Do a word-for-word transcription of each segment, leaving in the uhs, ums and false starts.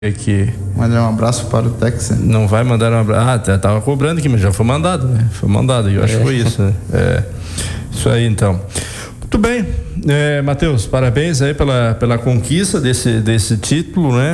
Aqui. Mandar um abraço para o Texan. Não vai mandar um abraço. Ah, tava cobrando aqui, mas já foi mandado, né? Foi mandado, eu acho que foi isso, né? É, isso aí então. Muito bem, é, Matheus, parabéns aí pela, pela conquista desse, desse título, né?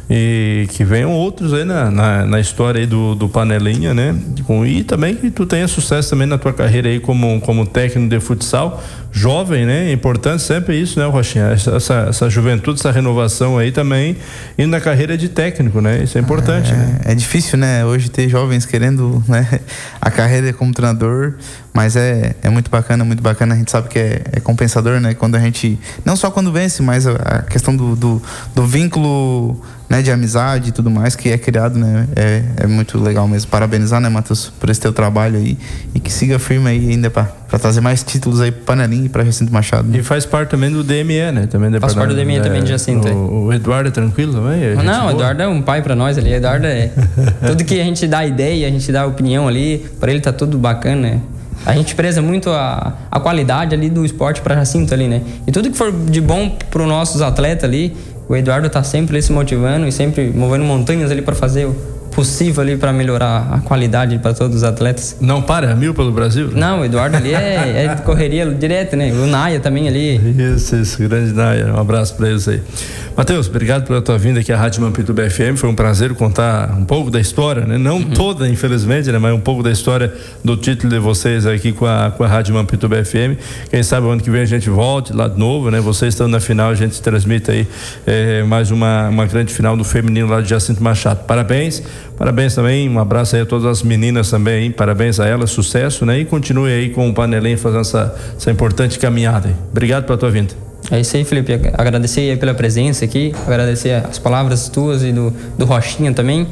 E que venham outros aí na, na, na história aí do, do Panelinha, né? E também que tu tenha sucesso também na tua carreira aí como, como técnico de futsal, jovem, né? É importante sempre isso, né, Rochinha? Essa, essa juventude, essa renovação aí também, indo na carreira de técnico, né? Isso é importante, é, né? É difícil, né? Hoje ter jovens querendo, né, a carreira como treinador, mas é, é muito bacana, muito bacana. A gente sabe que é, é compensador, né? Quando a gente, não só quando vence, mas a, a questão do, do, do vínculo, né, de amizade e tudo mais que é criado, né? É, é muito legal mesmo. Parabenizar, né, Matheus, por esse teu trabalho aí e que siga firme aí ainda para trazer mais títulos aí pro Panelinha e para Jacinto Machado. Né? E faz parte também do D M E, né? Também faz parte do D M E é, também de Jacinto. O, o Eduardo é tranquilo também? É não, o Eduardo é um pai para nós ali. O Eduardo é tudo que a gente dá ideia, a gente dá opinião ali, para ele tá tudo bacana, né? A gente preza muito a, a qualidade ali do esporte para Jacinto ali, né? E tudo que for de bom para os nossos atletas ali, o Eduardo tá sempre ali se motivando e sempre movendo montanhas ali para fazer o possível ali para melhorar a qualidade para todos os atletas. Não para mil pelo Brasil? Não, o Eduardo ali é, é de correria direto, né? O Naya também ali. Isso, isso, grande Naya. Um abraço para eles aí. Matheus, obrigado pela tua vinda aqui à Rádio Mampituba F M. Foi um prazer contar um pouco da história, né? Não uhum. toda, infelizmente, né? Mas um pouco da história do título de vocês aqui com a, com a Rádio Mampituba F M. Quem sabe o ano que vem a gente volte lá de novo, né? Vocês estão na final, a gente transmite aí é, mais uma, uma grande final do feminino lá de Jacinto Machado. Parabéns. Parabéns também, um abraço aí a todas as meninas também, hein? Parabéns a elas, sucesso, né? E continue aí com o Panelinha fazendo essa, essa importante caminhada aí. Obrigado pela tua vinda. É isso aí, Felipe, agradecer aí pela presença aqui, agradecer as palavras tuas e do, do Rochinha também.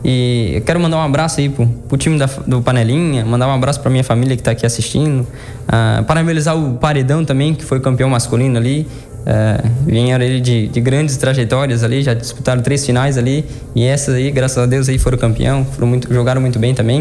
E eu quero mandar um abraço aí pro, pro time da, do Panelinha, mandar um abraço pra minha família que tá aqui assistindo, uh, parabenizar o Paredão também, que foi campeão masculino ali. Uh, vieram ele de, de grandes trajetórias ali, já disputaram três finais ali, e essas aí, graças a Deus, aí foram campeão, foram muito, jogaram muito bem também.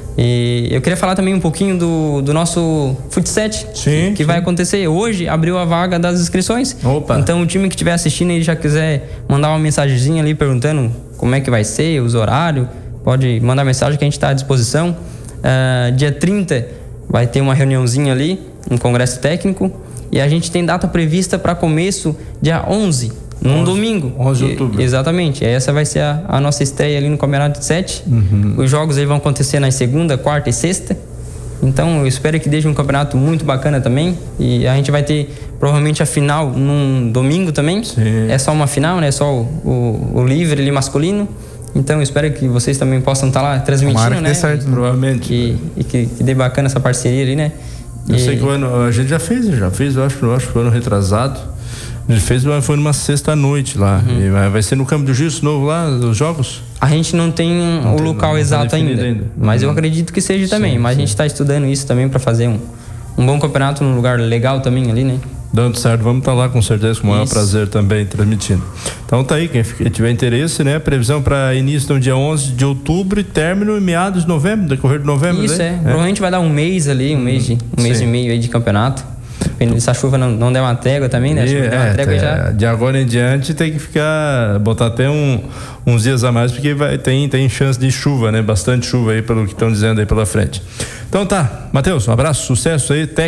E eu queria falar também um pouquinho do, do nosso Futset, sim, que sim. vai acontecer hoje, abriu a vaga das inscrições. Opa. Então o time que estiver assistindo e já quiser mandar uma mensagenzinha ali perguntando como é que vai ser, os horários, pode mandar mensagem que a gente está à disposição. Uh, dia trinta vai ter uma reuniãozinha ali, um congresso técnico, e a gente tem data prevista para começo dia onze, num onze, domingo. onze de outubro. E, exatamente. Essa vai ser a, a nossa estreia ali no Campeonato de Sete. Uhum. Os jogos aí vão acontecer na segunda, quarta e sexta. Então eu espero que deixe um campeonato muito bacana também. E a gente vai ter provavelmente a final num domingo também. Sim. É só uma final, né? É só o, o, o livre ali masculino. Então eu espero que vocês também possam estar lá transmitindo, Tomara que né? dê certo, provavelmente. E, e que, que dê bacana essa parceria ali, né? Eu e... sei que o ano, a gente já fez, já fez, eu acho, eu acho que foi ano retrasado. A gente fez, foi numa sexta-noite lá. Uhum. E vai ser no Campo do Giz novo lá, os jogos? A gente não tem não o tem, local não, exato tá ainda, ainda, mas uhum. eu acredito que seja também. Sim, mas sim. A gente está estudando isso também para fazer um, um bom campeonato num lugar legal também ali, né? Dando certo, vamos estar tá lá com certeza, com o maior prazer também transmitindo. Então tá aí, quem tiver interesse, né? Previsão para início no dia onze de outubro e término em meados de novembro, decorrer de novembro. Isso, daí? é. é. Provavelmente vai dar um mês ali, um hum, mês, de, um mês e meio aí de campeonato. Se a chuva não, não der uma trégua também, né? E, der uma é, trégua é, já... De agora em diante tem que ficar, botar até um, uns dias a mais, porque vai, tem, tem chance de chuva, né? Bastante chuva aí, pelo que estão dizendo aí pela frente. Então tá, Matheus, um abraço, sucesso aí.